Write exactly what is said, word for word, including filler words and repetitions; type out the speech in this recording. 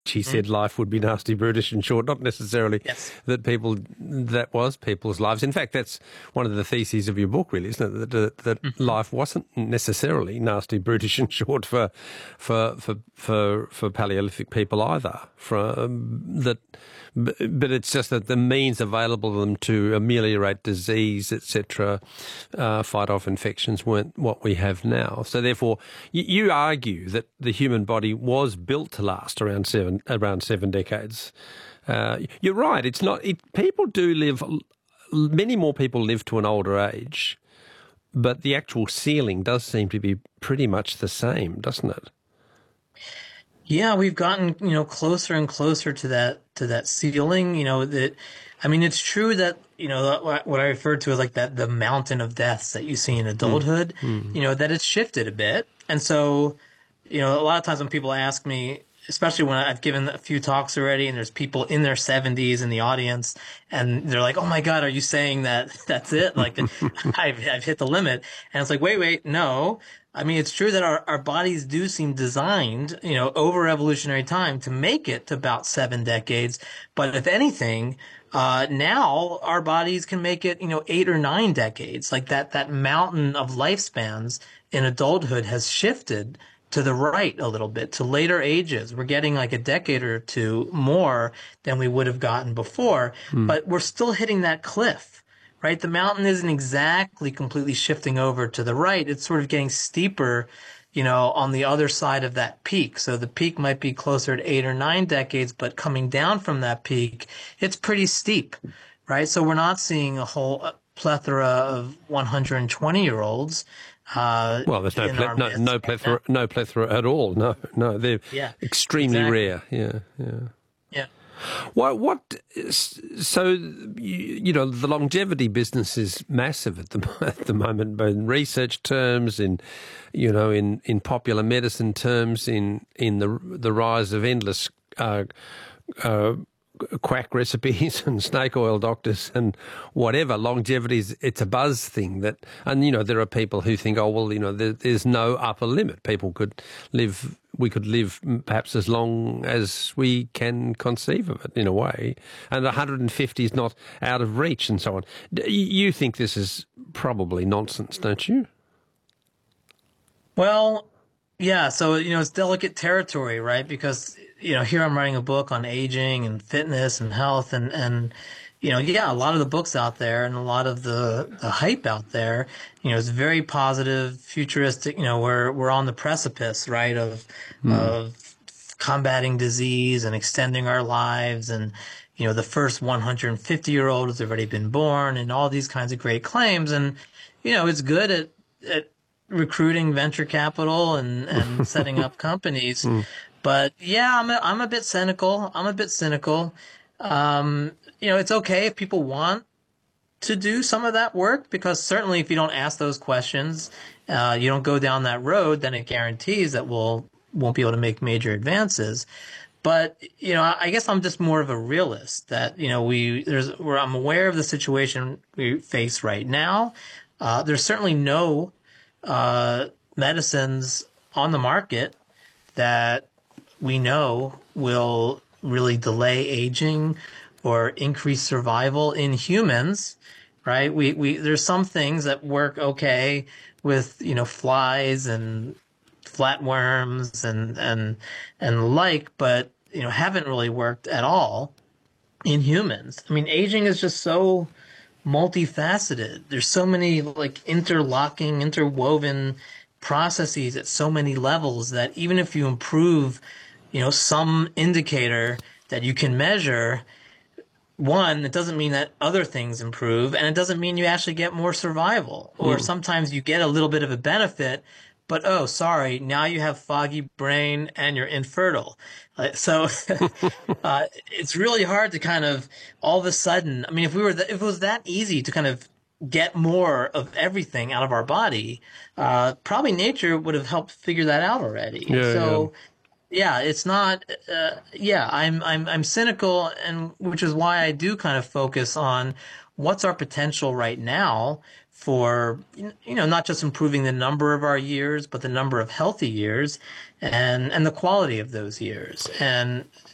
he said life would be nasty, brutish and short, not necessarily Yes. that people, that was people's lives. In fact, that's one of the theses of your book, really, isn't it? That, that, that Mm-hmm. life wasn't necessarily nasty, brutish and short for for for for, for Paleolithic people either. From that, but it's just that the means available to them to ameliorate disease, et cetera, uh, fight off infections weren't what we have now. So therefore, you, you argue that the human body was built to last around seven around seven decades. Uh, you're right. It's not. It, people do live. Many more people live to an older age, but the actual ceiling does seem to be pretty much the same, doesn't it? Yeah, we've gotten, you know, closer and closer to that to that ceiling. You know, that I mean, it's true that, you know, what I refer to as like that the mountain of deaths that you see in adulthood, mm. you know, that it's shifted a bit. And so, you know, a lot of times when people ask me, especially when I've given a few talks already and there's people in their seventies in the audience and they're like, oh my God, are you saying that that's it? Like I've, I've hit the limit. And it's like, wait, wait, no. I mean, it's true that our, our bodies do seem designed, you know, over evolutionary time to make it to about seven decades. But if anything, uh, now our bodies can make it, you know, eight or nine decades. Like that, that mountain of lifespans in adulthood has shifted to the right a little bit, to later ages. We're getting like a decade or two more than we would have gotten before, mm. but we're still hitting that cliff, right? The mountain isn't exactly completely shifting over to the right. It's sort of getting steeper, you know, on the other side of that peak. So the peak might be closer to eight or nine decades, but coming down from that peak, it's pretty steep, right? So we're not seeing a whole plethora of one hundred twenty year olds. Uh, well, there's no ple- no, no plethora, no plethora at all. No, no, they're yeah, extremely exactly. rare. Yeah, yeah, yeah. What? What? So you, you know, the longevity business is massive at the at the moment, in research terms, in you know, in, in popular medicine terms, in in the the rise of endless uh, uh, quack recipes and snake oil doctors and whatever. Longevity is, it's a buzz thing that, and you know, there are people who think, oh well, you know, there, there's no upper limit. People could live, we could live perhaps as long as we can conceive of it in a way, and one hundred fifty is not out of reach and so on. You think this is probably nonsense, don't you? Well, yeah. So, you know, it's delicate territory, right? Because, you know, here I'm writing a book on aging and fitness and health and, and, you know, yeah, a lot of the books out there and a lot of the, the hype out there, you know, is very positive, futuristic, you know, we're, we're on the precipice, right, of, mm. of combating disease and extending our lives. And, you know, the first one hundred fifty year old has already been born and all these kinds of great claims. And, you know, it's good at, at recruiting venture capital and, and setting up companies. Mm. But yeah, I'm a, I'm a bit cynical. I'm a bit cynical. Um, you know, it's okay if people want to do some of that work, because certainly if you don't ask those questions, uh, you don't go down that road, then it guarantees that we'll, won't be able to make major advances. But, you know, I guess I'm just more of a realist that, you know, we, there's, where I'm aware of the situation we face right now. Uh, there's certainly no, uh, medicines on the market that we know will really delay aging or increase survival in humans, right? We, we, there's some things that work okay with, you know, flies and flatworms and, and, and like, but, you know, haven't really worked at all in humans. I mean, aging is just so multifaceted. There's so many like interlocking, interwoven processes at so many levels that even if you improve, you know, some indicator that you can measure, one, it doesn't mean that other things improve, and it doesn't mean you actually get more survival. Or mm. sometimes you get a little bit of a benefit, but oh, sorry, now you have foggy brain and you're infertile. Uh, so uh, it's really hard to kind of all of a sudden, I mean, if we were, th- if it was that easy to kind of get more of everything out of our body, uh, probably nature would have helped figure that out already. Yeah, so. Yeah. Yeah, it's not. Uh, yeah, I'm I'm I'm cynical, and which is why I do kind of focus on what's our potential right now for, you know, not just improving the number of our years, but the number of healthy years, and and the quality of those years. And